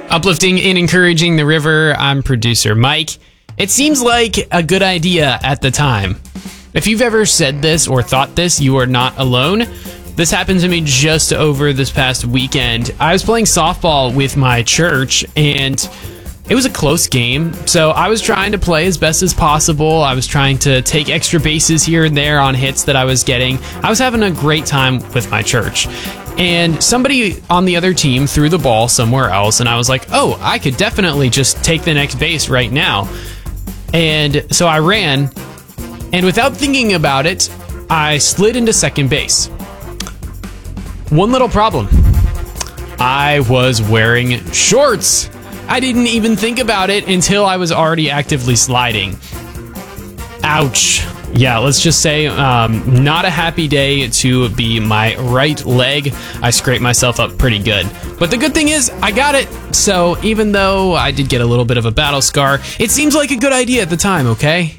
Uplifting and encouraging the river, I'm producer Mike. It seems like a good idea at the time. If you've ever said this or thought this, you are not alone. This happened to me just over this past weekend. I was playing softball with my church, and it was a close game, so I was trying to play as best as possible. I was trying to take extra bases here and there on hits that I was getting. I was having a great time with my church. And somebody on the other team threw the ball somewhere else, and I was like, oh, I could definitely just take the next base right now. And so I ran, and without thinking about it, I slid into second base. One little problem. I was wearing shorts. I didn't even think about it until I was already actively sliding. Ouch. Yeah, let's just say not a happy day to be my right leg. I scraped myself up pretty good. But the good thing is, I got it. So even though I did get a little bit of a battle scar, it seems like a good idea at the time, okay?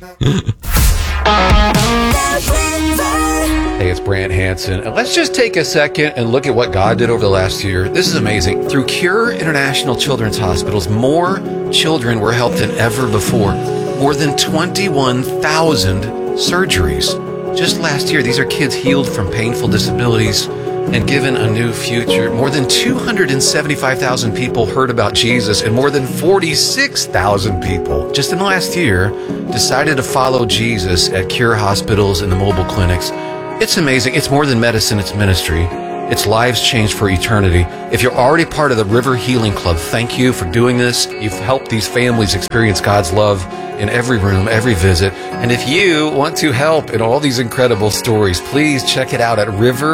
Hey, it's Brant Hansen. And let's just take a second and look at what God did over the last year. This is amazing. Through Cure International Children's Hospitals, more children were helped than ever before. More than 21,000 surgeries. Just last year, these are kids healed from painful disabilities and given a new future. More than 275,000 people heard about Jesus, and more than 46,000 people just in the last year decided to follow Jesus at Cure hospitals and the mobile clinics. It's amazing. It's more than medicine, it's ministry. It's lives changed for eternity. If you're already part of the River Healing Club, thank you for doing this. You've helped these families experience God's love in every room, every visit. And if you want to help in all these incredible stories, please check it out at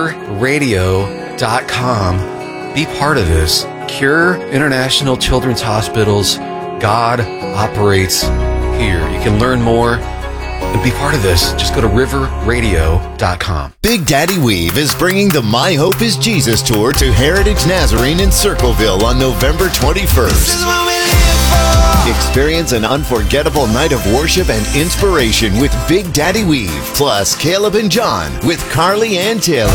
riverradio.com. Be part of this. Cure International Children's Hospitals. God operates here. You can learn more and be part of this. Just go to riverradio.com. Big Daddy Weave is bringing the My Hope is Jesus tour to Heritage Nazarene in Circleville on November 21st. Experience an unforgettable night of worship and inspiration with Big Daddy Weave, plus Caleb and John with Carly Ann Taylor.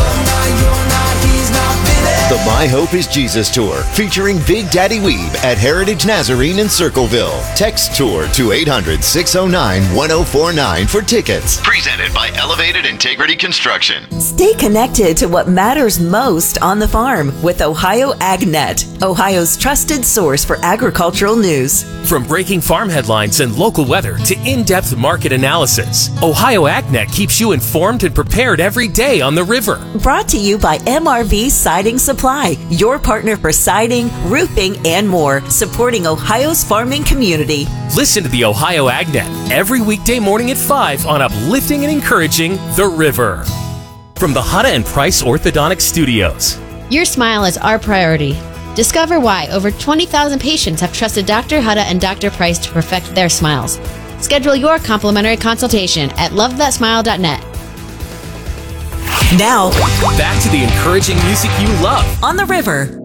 The My Hope is Jesus Tour, featuring Big Daddy Weave at Heritage Nazarene in Circleville. Text tour to 800-609-1049 for tickets. Presented by Elevated Integrity Construction. Stay connected to what matters most on the farm with Ohio AgNet, Ohio's trusted source for agricultural news. From breaking farm headlines and local weather to in-depth market analysis, Ohio AgNet keeps you informed and prepared every day on the river. Brought to you by MRV Siding Supply, your partner for siding, roofing, and more, supporting Ohio's farming community. Listen to the Ohio AgNet every weekday morning at 5 on uplifting and encouraging the river. From the Hutta and Price Orthodontic Studios. Your smile is our priority. Discover why over 20,000 patients have trusted Dr. Hutta and Dr. Price to perfect their smiles. Schedule your complimentary consultation at lovethatsmile.net. Now, back to the encouraging music you love on the river.